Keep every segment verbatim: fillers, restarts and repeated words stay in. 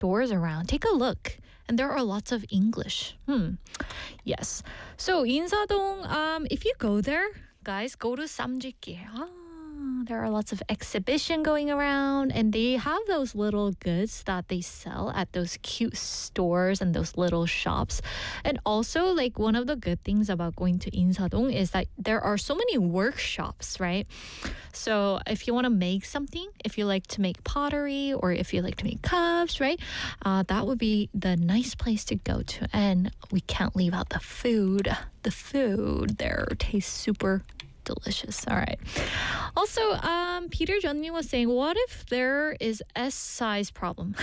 stores around. Take a look. And there are lots of English. Hmm. Yes. So 인사동, um, if you go there, guys, go to 쌈짓길. Ah, there are lots of exhibition going around, and they have those little goods that they sell at those cute stores and those little shops. And also, like, one of the good things about going to 인사동 is that there are so many workshops, right? So if you want to make something, if you like to make pottery or if you like to make cups, right? Uh, that would be the nice place to go to. And we can't leave out the food. The food there tastes super delicious. All right. Also, um, Peter Junmi was saying, what if there is S size problem?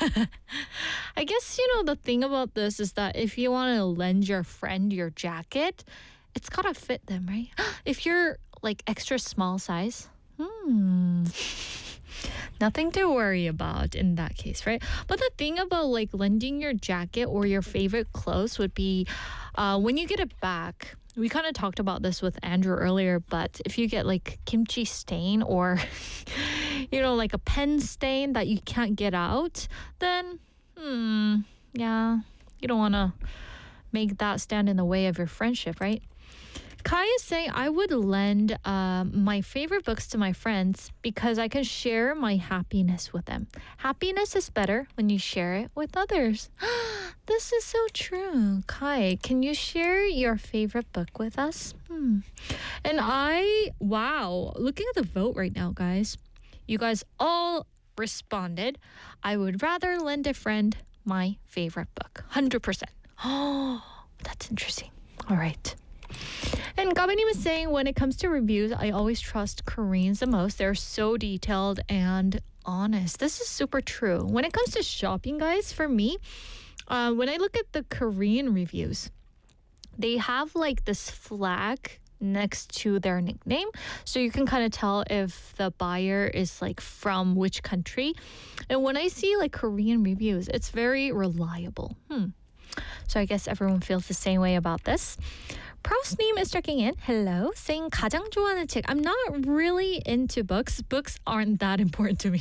I guess, you know, the thing about this is that if you want to lend your friend your jacket, it's got to fit them, right? If you're like extra small size, hmm, nothing to worry about in that case, right? But the thing about like lending your jacket or your favorite clothes would be uh, when you get it back. We kind of talked about this with Andrew earlier, but if you get like kimchi stain or, you know, like a pen stain that you can't get out, then, hmm, yeah, you don't want to make that stand in the way of your friendship, right? Kai is saying, I would lend uh, my favorite books to my friends because I can share my happiness with them. Happiness is better when you share it with others. This is so true. Kai, can you share your favorite book with us? Hmm. And I, wow, looking at the vote right now, guys, you guys all responded. I would rather lend a friend my favorite book. one hundred percent. Oh, that's interesting. All right. And Gabinim is saying, when it comes to reviews, I always trust Koreans the most. They're so detailed and honest. This is super true. When it comes to shopping, guys, for me, uh, when I look at the Korean reviews, they have like this flag next to their nickname. So you can kind of tell if the buyer is like from which country. And when I see like Korean reviews, it's very reliable. Hmm. So I guess everyone feels the same way about this. Prous님 is checking in. Hello. Saying 가장 좋아하는 책. I'm not really into books. Books aren't that important to me.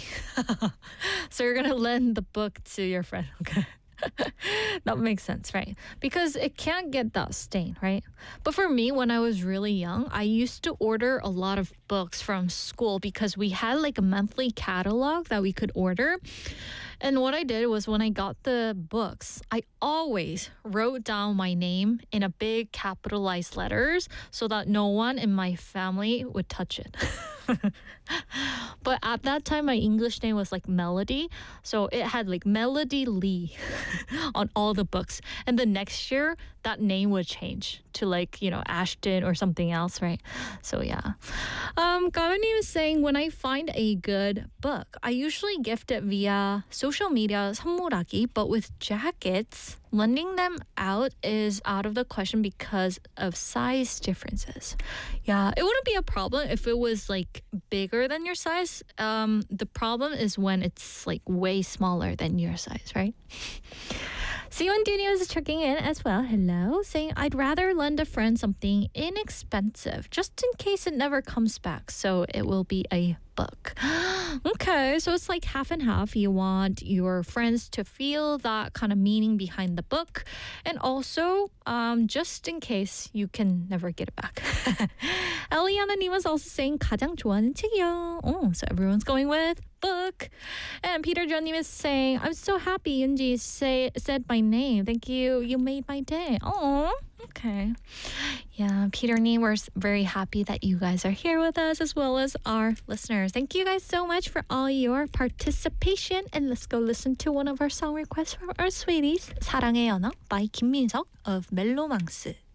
So you're going to lend the book to your friend. Okay. That makes sense, right? Because it can't get that stain, right? But for me, when I was really young, I used to order a lot of books from school because we had like a monthly catalog that we could order. And what I did was when I got the books, I always wrote down my name in a big capitalized letters so that no one in my family would touch it. But at that time, my English name was like Melody. So it had like Melody Lee on all the books. And the next year, that name would change to like, you know, Ashton or something else, right? So yeah. Um, Gavani was saying, when I find a good book, I usually gift it via social media, 선물하기, but with jackets, lending them out is out of the question because of size differences. Yeah, it wouldn't be a problem if it was like bigger than your size. Um, the problem is when it's like way smaller than your size, right? Siwon Dini is checking in as well. Hello. Saying, I'd rather lend a friend something inexpensive just in case it never comes back. So it will be a book. Okay, so it's like half and half. You want your friends to feel that kind of meaning behind the book. And also, um, just in case you can never get it back. Eliana Ni was also saying, 가장 좋아하는 책이요. Oh, so everyone's going with book. And Peter Johnny is saying, I'm so happy Yunji say, said my name. Thank you. You made my day. Oh, okay. Yeah, Peter Nee, we're very happy that you guys are here with us as well as our listeners. Thank you guys so much for all your participation. And let's go listen to one of our song requests from our sweeties. 사랑의 언어 by 김민석 of 멜로망스.